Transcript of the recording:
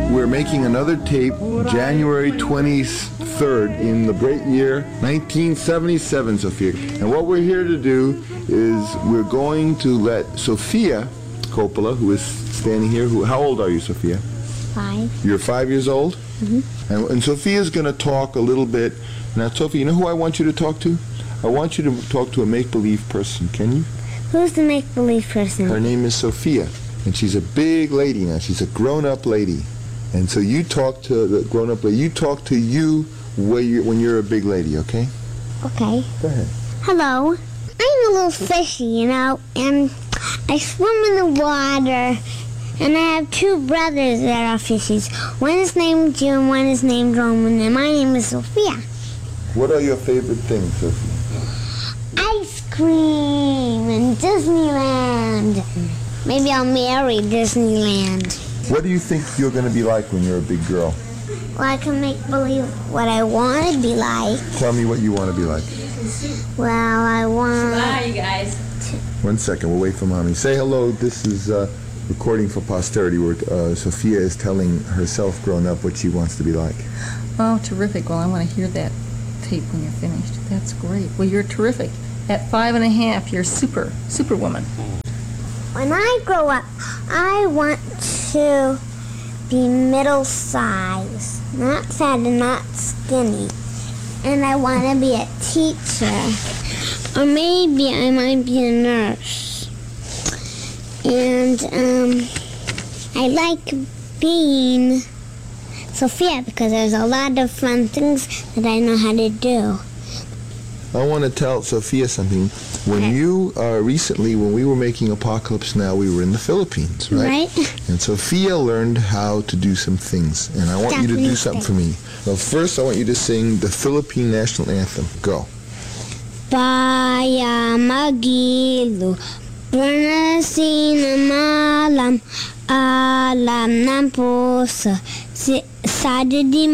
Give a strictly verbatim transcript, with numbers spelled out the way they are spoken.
we're making another tape January twenty-third in the great year nineteen seventy-seven, Sophia. And what we're here to do is we're going to let Sophia Coppola, who is standing here, who, how old are you, Sophia? Five. You're five years old? Mm-hmm. And, and Sophia's going to talk a little bit. Now, Sophia, you know who I want you to talk to? I want you to talk to a make-believe person. Can you? Who's the make-believe person? Her name is Sophia, and she's a big lady now. She's a grown-up lady. And so you talk to the grown-up lady. You talk to you when you're, when you're a big lady, okay? Okay. Go ahead. Hello. I'm a little fishy, you know, and I swim in the water, and I have two brothers that are fishies. One is named Jim, one is named Roman, and my name is Sophia. What are your favorite things, Sophia? Ice cream and Disneyland. Maybe I'll marry Disneyland. What do you think you're going to be like when you're a big girl? Well, I can make believe what I want to be like. Tell me what you want to be like. Well, I want... Bye, you guys. One second, we'll wait for Mommy. Say hello. This is uh, recording for posterity where uh, Sophia is telling herself grown up what she wants to be like. Oh, terrific. Well, I want to hear that tape when you're finished. That's great. Well, you're terrific. At five and a half, you're super, superwoman. When I grow up, I want to be middle size, not fat and not skinny. And I want to be a teacher. Or maybe I might be a nurse. And um, I like being Sophia because there's a lot of fun things that I know how to do. I want to tell Sophia something. When you, uh, recently, when we were making Apocalypse Now, we were in the Philippines, right? Right. And Sophia learned how to do some things. And I want you to do something for me. Well, first, I want you to sing the Philippine National Anthem. Go. Baya magilo, Bernasina malam, alam ng puso, si, sa di